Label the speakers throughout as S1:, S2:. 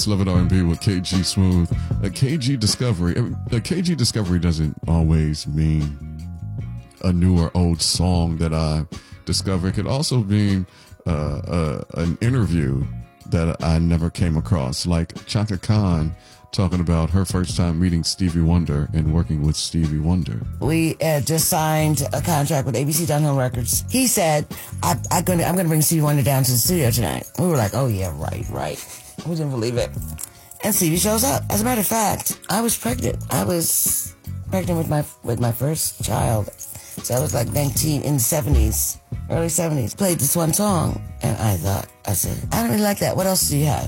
S1: It's Love It R&B with KG Smooth. A KG Discovery. A KG Discovery doesn't always mean a new or old song that I discover. It could also mean an interview that I never came across, like Chaka Khan talking about her first time meeting Stevie Wonder and working with Stevie Wonder.
S2: We just signed a contract with ABC Dunhill Records. He said, I'm gonna bring Stevie Wonder down to the studio tonight. We were like, oh yeah, right. We didn't believe it. And Stevie shows up. As a matter of fact, I was pregnant. I was pregnant with my first child. So I was like 19 in the 70s, early 70s. Played this one song, and I said, I don't really like that. What else do you have?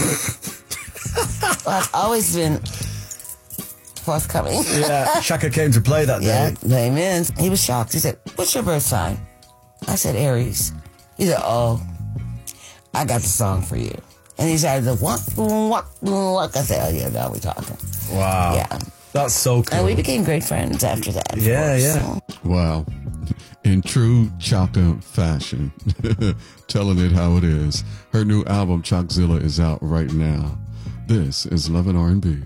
S2: Well, I've always been forthcoming.
S3: Yeah, Shaka came to play that day.
S2: Yeah, amen. He was shocked. He said, what's your birth sign? I said, Aries. He said, oh, I got the song for you. And he started to walk. I said, oh yeah, now we're talking.
S3: Wow.
S2: Yeah.
S3: That's so cool.
S2: And we became great friends after that.
S3: Yeah.
S1: Wow. In true Chaka fashion, telling it how it is. Her new album, Chokzilla, is out right now. This is Love and R&B.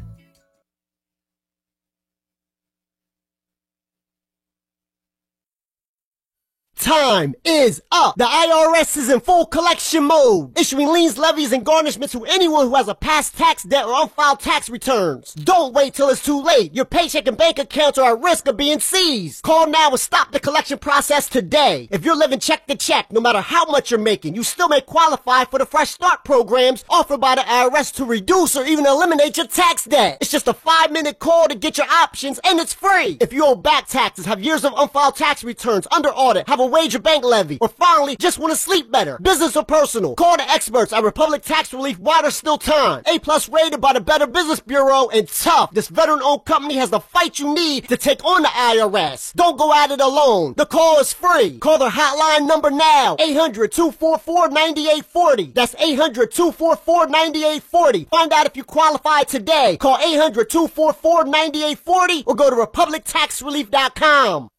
S4: Time is up. The IRS is in full collection mode, issuing liens, levies, and garnishments to anyone who has a past tax debt or unfiled tax returns. Don't wait till it's too late. Your paycheck and bank accounts are at risk of being seized. Call now and stop the collection process today. If you're living check to check, no matter how much you're making, you still may qualify for the Fresh Start programs offered by the IRS to reduce or even eliminate your tax debt. It's just a 5-minute call to get your options, and it's free. If you owe back taxes, have years of unfiled tax returns, under audit, have a wage or bank levy, or finally just want to sleep better, business or personal, call the experts at Republic Tax Relief while there's still time. A+ rated by the Better Business Bureau, and tough. This veteran-owned company has the fight you need to take on the IRS. Don't go at it alone. The call is free. Call their hotline number now, 800-244-9840. That's 800-244-9840. Find out if you qualify today. Call 800-244-9840 or go to republictaxrelief.com.